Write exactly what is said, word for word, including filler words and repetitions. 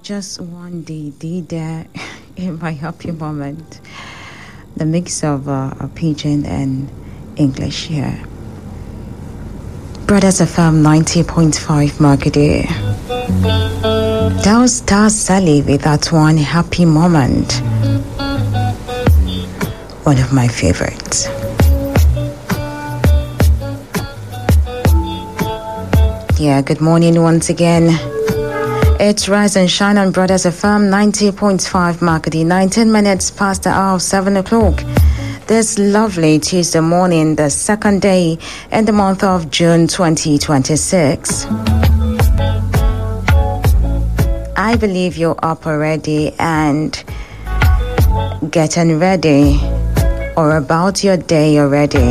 just one D D there in my happy moment. The mix of uh, a pidgin and English here. Brothers F M ninety point five Markede. That was Star Sally with that one happy moment. One of my favorites. Yeah, good morning once again. It's Rise and Shine on Brothers F M ninety point five Markede, nineteen minutes past the hour of seven o'clock. This lovely Tuesday morning, the second day in the month of June twenty twenty-six. I believe you're up already and getting ready or about your day already.